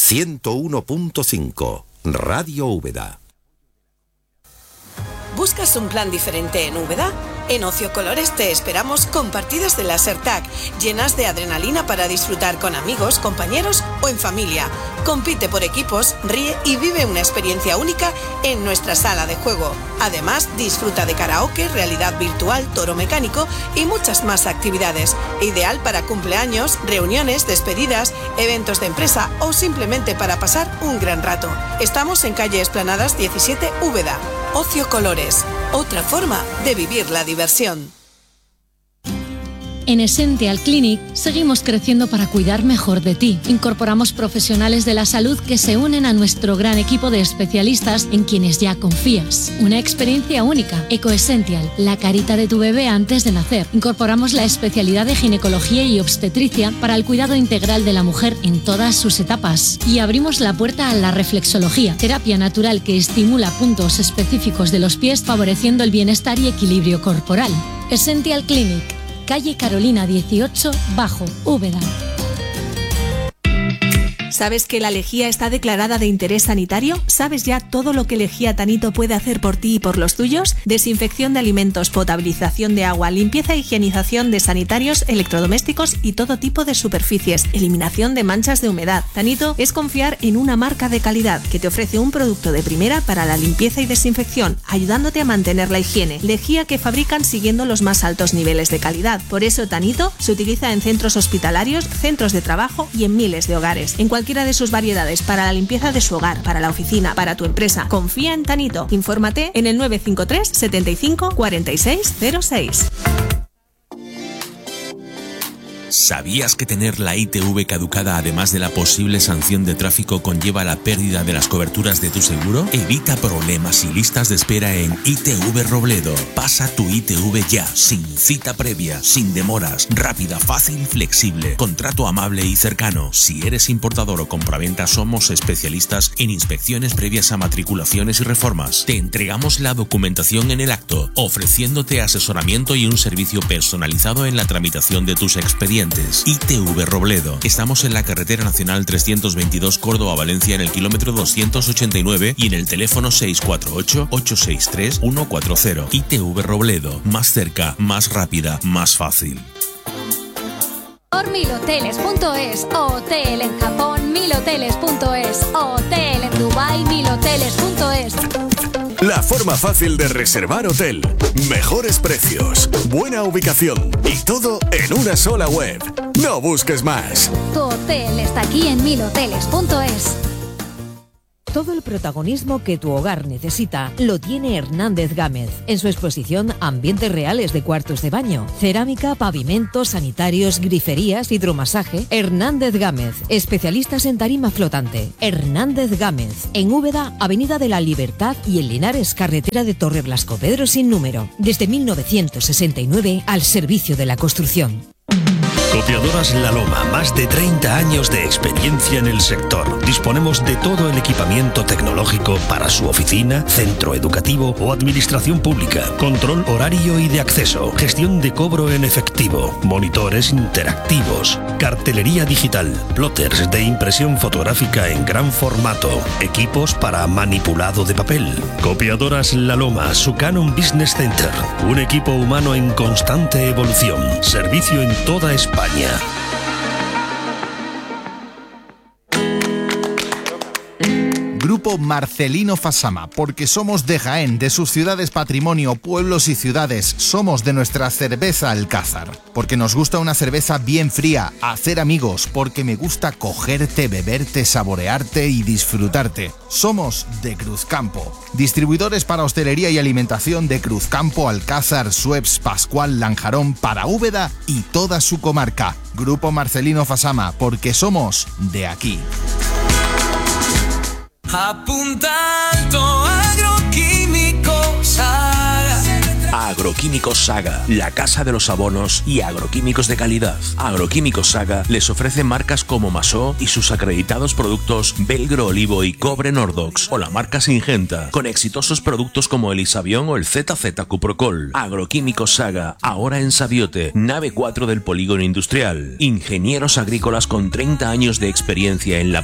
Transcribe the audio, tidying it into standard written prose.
101.5 Radio Úbeda. ¿Buscas un plan diferente en Úbeda? En Ocio Colores te esperamos con partidas de láser tag, llenas de adrenalina para disfrutar con amigos, compañeros o en familia. Compite por equipos, ríe y vive una experiencia única en nuestra sala de juego. Además, disfruta de karaoke, realidad virtual, toro mecánico y muchas más actividades. Ideal para cumpleaños, reuniones, despedidas, eventos de empresa o simplemente para pasar un gran rato. Estamos en calle Esplanadas 17 Úbeda. Ocio Colores, otra forma de vivir la diversión. En Essential Clinic seguimos creciendo para cuidar mejor de ti. Incorporamos profesionales de la salud que se unen a nuestro gran equipo de especialistas en quienes ya confías. Una experiencia única. EcoEssential, la carita de tu bebé antes de nacer. Incorporamos la especialidad de ginecología y obstetricia para el cuidado integral de la mujer en todas sus etapas. Y abrimos la puerta a la reflexología, terapia natural que estimula puntos específicos de los pies, favoreciendo el bienestar y equilibrio corporal. Essential Clinic, calle Carolina 18, Bajo, Úbeda. ¿Sabes que la lejía está declarada de interés sanitario? ¿Sabes ya todo lo que Lejía Tanito puede hacer por ti y por los tuyos? Desinfección de alimentos, potabilización de agua, limpieza e higienización de sanitarios, electrodomésticos y todo tipo de superficies, eliminación de manchas de humedad. Tanito es confiar en una marca de calidad que te ofrece un producto de primera para la limpieza y desinfección, ayudándote a mantener la higiene. Lejía que fabrican siguiendo los más altos niveles de calidad. Por eso Tanito se utiliza en centros hospitalarios, centros de trabajo y en miles de hogares. En cualquiera de sus variedades para la limpieza de su hogar, para la oficina, para tu empresa. Confía en Tanito. Infórmate en el 953 75 46 06. ¿Sabías que tener la ITV caducada, además de la posible sanción de tráfico, conlleva la pérdida de las coberturas de tu seguro? Evita problemas y listas de espera en ITV Robledo. Pasa tu ITV ya, sin cita previa, sin demoras, rápida, fácil y flexible. Contrato amable y cercano. Si eres importador o compraventa, somos especialistas en inspecciones previas a matriculaciones y reformas. Te entregamos la documentación en el acto, ofreciéndote asesoramiento y un servicio personalizado en la tramitación de tus expedientes. ITV Robledo. Estamos en la carretera nacional 322 Córdoba-Valencia en el kilómetro 289 y en el teléfono 648-863-140. ITV Robledo. Más cerca, más rápida, más fácil. Milhoteles.es, hotel en Japón, milhoteles.es, hotel en Dubai, milhoteles.es. La forma fácil de reservar hotel, mejores precios, buena ubicación y todo en una sola web. No busques más. Tu hotel está aquí en milhoteles.es. Todo el protagonismo que tu hogar necesita lo tiene Hernández Gámez en su exposición Ambientes Reales de Cuartos de Baño, cerámica, pavimentos, sanitarios, griferías, hidromasaje. Hernández Gámez, especialistas en tarima flotante. Hernández Gámez, en Úbeda, Avenida de la Libertad, y en Linares, carretera de Torreblasco-Pedro sin número. Desde 1969 al servicio de la construcción. Copiadoras La Loma, más de 30 años de experiencia en el sector. Disponemos de todo el equipamiento tecnológico para su oficina, centro educativo o administración pública. Control horario y de acceso, gestión de cobro en efectivo, monitores interactivos, cartelería digital, plotters de impresión fotográfica en gran formato, equipos para manipulado de papel. Copiadoras La Loma, su Canon Business Center, un equipo humano en constante evolución. Servicio en toda España. Grupo Marcelino Fasama, porque somos de Jaén, de sus ciudades patrimonio, pueblos y ciudades. Somos de nuestra cerveza Alcázar, porque nos gusta una cerveza bien fría, hacer amigos, porque me gusta cogerte, beberte, saborearte y disfrutarte. Somos de Cruzcampo, distribuidores para hostelería y alimentación de Cruzcampo, Alcázar, Sueps, Pascual, Lanjarón, para Úbeda y toda su comarca. Grupo Marcelino Fasama, porque somos de aquí. Apunta alto, Agroquímicos Saga. Agroquímicos Saga, la casa de los abonos y agroquímicos de calidad. Agroquímicos Saga les ofrece marcas como Masó y sus acreditados productos Belgro Olivo y Cobre Nordox, o la marca Singenta, con exitosos productos como el Isabión o el ZZ Cuprocol. Agroquímicos Saga, ahora en Sabiote, nave 4 del Polígono Industrial. Ingenieros agrícolas con 30 años de experiencia en la